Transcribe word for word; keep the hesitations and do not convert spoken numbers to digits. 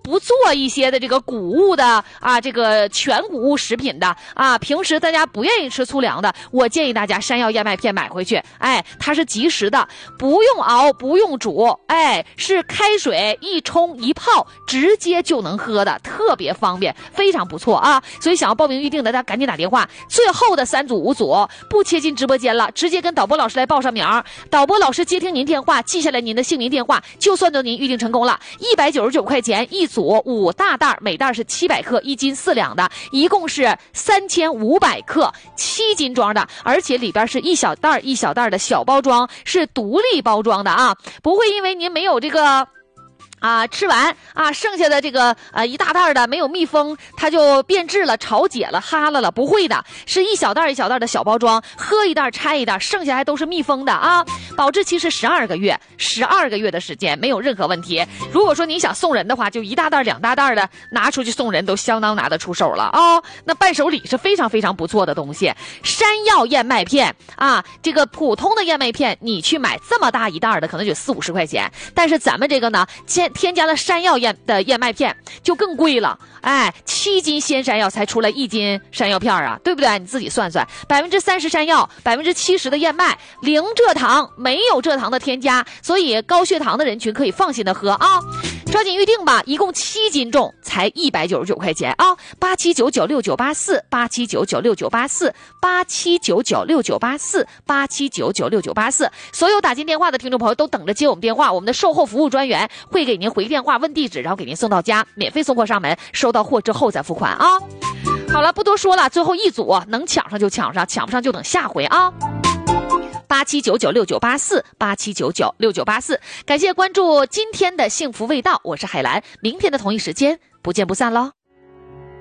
不做一些的这个谷物的啊，这个全谷物食品的啊，平时大家不愿意吃粗粮的，我建议大家山药燕麦片买回去，哎，它是即食的，不用熬，不用煮，哎，是开水一冲一泡，直接就能喝的，特别方便，非常不错啊！所以想要报名预定的，大家赶紧打电话。最后的三组五组不切进直播间了，直接跟导播老师来报上名，导播老师接听您电话，记下来您的姓名电话，就算到您预定成功了。一百九十九块钱一组，五大袋，每袋是七百克，一斤四两的，一共是三千五百克，七斤装的，而且里边是一小袋一小袋的小包装，是独立包装的啊，不会因为您没有这个啊，吃完啊，剩下的这个呃一大袋的没有密封，它就变质了、潮解了、哈了了，不会的，是一小袋一小袋的小包装，喝一袋拆一袋，剩下还都是密封的啊，保质期是十二个月，十二个月的时间没有任何问题。如果说你想送人的话，就一大袋两大袋的拿出去送人，都相当拿得出手了啊、哦。那伴手礼是非常非常不错的东西，山药燕麦片啊，这个普通的燕麦片你去买这么大一袋的，可能就四五十块钱，但是咱们这个呢，先添加了山药燕的燕麦片就更贵了，哎，七斤鲜山药才出来一斤山药片啊，对不对？你自己算算，百分之三十山药，百分之七十的燕麦，零蔗糖，没有蔗糖的添加，所以高血糖的人群可以放心的喝啊。抓紧预定吧，一共七斤重，才一百九十九块钱啊！八七九九六九八四，八七九九六九八四，八七九九六九八四，八七九九六九八四。所有打进电话的听众朋友都等着接我们电话，我们的售后服务专员会给您回电话问地址，然后给您送到家，免费送货上门，收到货之后再付款啊！好了，不多说了，最后一组能抢上就抢上，抢不上就等下回啊！八七九九六九八四，八七九九六九八四，感谢关注今天的幸福味道，我是海兰，明天的同一时间不见不散喽。